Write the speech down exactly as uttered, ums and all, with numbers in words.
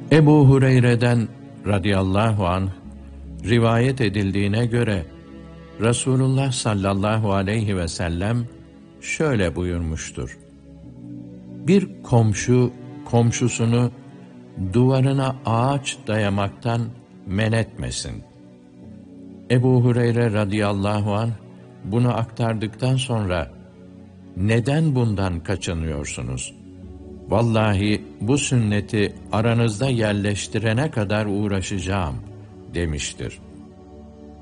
Ebu Hureyre'den radıyallahu anh rivayet edildiğine göre Resulullah sallallahu aleyhi ve sellem şöyle buyurmuştur: Bir komşu komşusunu duvarına ağaç dayamaktan men etmesin. Ebu Hureyre radıyallahu anh bunu aktardıktan sonra, neden bundan kaçınıyorsunuz? Vallahi bu sünneti aranızda yerleştirene kadar uğraşacağım demiştir.